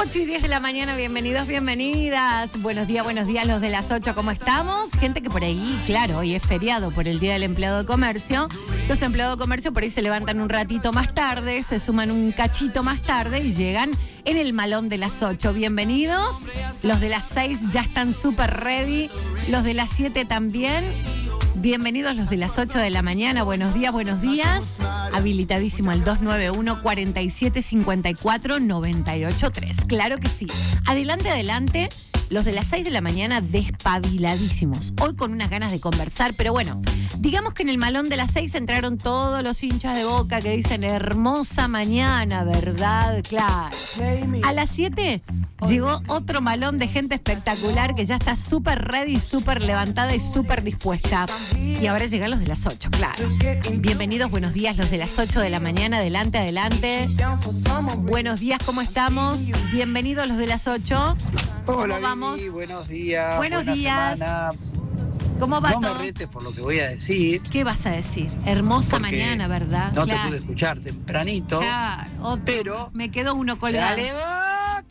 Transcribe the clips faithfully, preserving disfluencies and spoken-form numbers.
ocho y diez de la mañana, bienvenidos, bienvenidas. Buenos días, buenos días los de las ocho, ¿cómo estamos? Gente que por ahí, claro, hoy es feriado por el Día del Empleado de Comercio. Los empleados de comercio por ahí se levantan un ratito más tarde, se suman un cachito más tarde y llegan en el malón de las ocho. Bienvenidos. Los de las seis ya están súper ready. Los de las siete también. Bienvenidos los de las ocho de la mañana. Buenos días, buenos días. Habilitadísimo el dos nueve uno, cuatro siete cinco cuatro, nueve ocho tres. Claro que sí. Adelante, adelante. Los de las seis de la mañana despabiladísimos. Hoy con unas ganas de conversar, pero bueno, digamos que en el malón de las seis entraron todos los hinchas de Boca que dicen hermosa mañana, ¿verdad? Claro. A las siete llegó otro malón de gente espectacular que ya está súper ready, súper levantada y súper dispuesta. Y ahora llegan los de las ocho, claro. Bienvenidos, buenos días, los de las ocho de la mañana. Adelante, adelante. Buenos días, ¿cómo estamos? Bienvenidos los de las ocho. Hola, ¿Cómo vamos? Vivi, buenos días. Buenos buena días. Semana. ¿Cómo va no todo? me retes por lo que voy a decir. ¿Qué vas a decir? Hermosa porque mañana, ¿verdad? No claro. te pude escuchar tempranito. Claro. Otro. Pero me quedó uno colgado. ¡Dale Boca!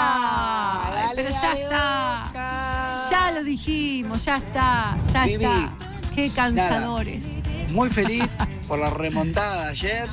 Ay, ¡Dale, pero ya dale, está. Boca! Ya lo dijimos, ya está, ya Vivi, está. Qué cansadores. Nada, muy feliz por la remontada de ayer.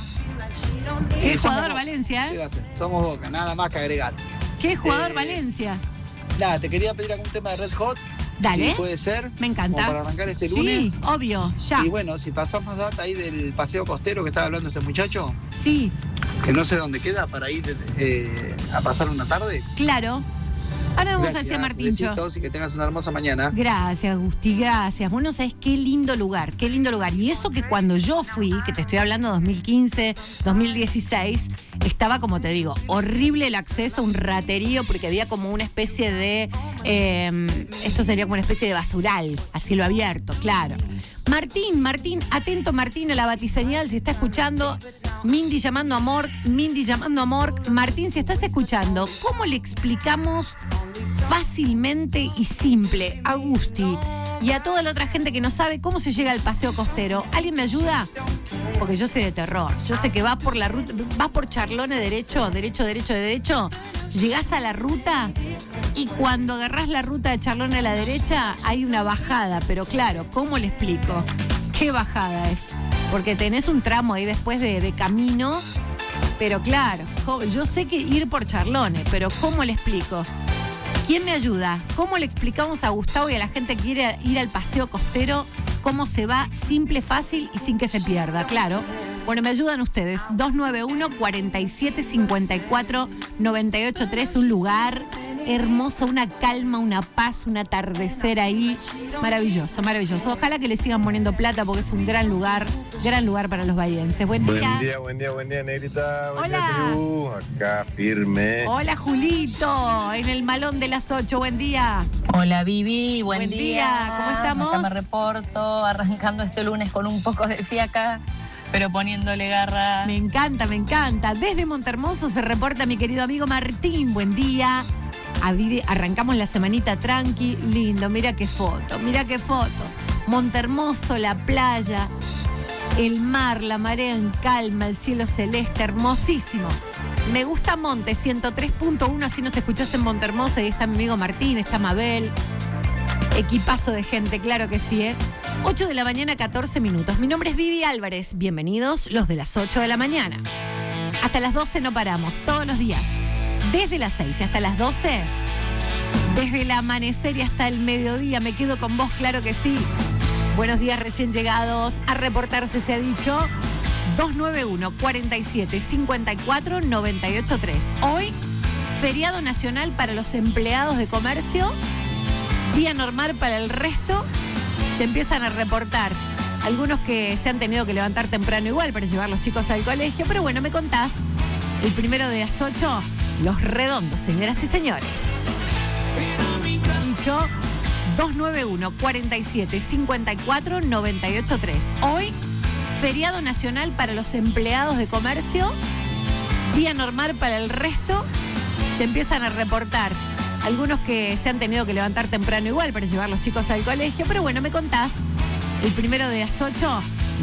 Qué Eh, jugador somos, Valencia, ¿qué ¿eh? va a ser? Somos Boca, nada más que agregar. Qué jugador Eh, Valencia. Nada, te quería pedir algún tema de Red Hot. Dale. Si puede ser. Me encanta. Como para arrancar este lunes. Sí, obvio, ya. Y bueno, si pasamos data ahí del paseo costero que estaba hablando este muchacho, Sí, que no sé dónde queda, para ir eh, a pasar una tarde. claro. Ahora vamos Gracias, hacia Martincho. besitos y que tengas una hermosa mañana. Gracias, Agustí, gracias. Bueno, sabes qué lindo lugar, qué lindo lugar. Y eso que cuando yo fui, que te estoy hablando dos mil quince, dos mil dieciséis, estaba, como te digo, horrible el acceso, un raterío, porque había como una especie de, eh, esto sería como una especie de basural, a cielo abierto, claro. Martín, Martín, atento Martín a la batiseñal, si está escuchando. Mindy llamando a Mork, Mindy llamando a Mork. Martín, si estás escuchando, ¿cómo le explicamos fácilmente y simple a Gusti y a toda la otra gente que no sabe cómo se llega al paseo costero? ¿Alguien me ayuda? Porque yo soy de terror. Yo sé que vas por la ruta, vas por Charlone derecho, derecho, derecho, derecho, llegás a la ruta y cuando agarrás la ruta de Charlone a la derecha hay una bajada, pero claro, ¿cómo le explico? ¿Qué bajada es? Porque tenés un tramo ahí después de, de camino, pero claro, yo sé que ir por Charlone, pero ¿cómo le explico? ¿Quién me ayuda? ¿Cómo le explicamos a Gustavo y a la gente que quiere ir al paseo costero cómo se va simple, fácil y sin que se pierda? Claro. Bueno, me ayudan ustedes. dos nueve uno, cuatro siete cinco cuatro, nueve ocho tres, un lugar hermoso, una calma, una paz, un atardecer ahí. Maravilloso, maravilloso. Ojalá que le sigan poniendo plata porque es un gran lugar, gran lugar para los bahienses. Buen día. Buen día, buen día, buen día, Negrita. Buen Hola. día, tribu. Acá, firme. Hola, Julito, en el malón de las ocho. Buen día. Hola Vivi, buen, Buen día. día, ¿cómo estamos? Acá me reporto, arrancando este lunes con un poco de fiaca, pero poniéndole garra. Me encanta, me encanta. Desde Montermoso se reporta mi querido amigo Martín. Buen día. Arrancamos la semanita tranqui, lindo, mira qué foto, mira qué foto. Montermoso, la playa, el mar, la marea en calma, el cielo celeste, hermosísimo. Me gusta Monte, ciento tres punto uno, así nos escuchás en Montermoso. Ahí está mi amigo Martín, está Mabel. Equipazo de gente, claro que sí, ¿eh? ocho de la mañana, catorce minutos. Mi nombre es Vivi Álvarez. Bienvenidos los de las ocho de la mañana. Hasta las doce no paramos, todos los días. Desde las seis hasta las doce, desde el amanecer y hasta el mediodía, me quedo con vos, claro que sí. Buenos días recién llegados, a reportarse se ha dicho. dos nueve uno, cuatro siete cinco cuatro, nueve ocho tres. Hoy, feriado nacional para los empleados de comercio, día normal para el resto. Se empiezan a reportar algunos que se han tenido que levantar temprano igual para llevar los chicos al colegio, pero bueno, me contás. El primero de las ocho, los redondos, señoras y señores. Dicho, dos nueve uno, cuatro siete cinco cuatro, nueve ocho tres. Hoy, feriado nacional para los empleados de comercio, día normal para el resto. Se empiezan a reportar algunos que se han tenido que levantar temprano igual para llevar los chicos al colegio, pero bueno, me contás. El primero de las ocho,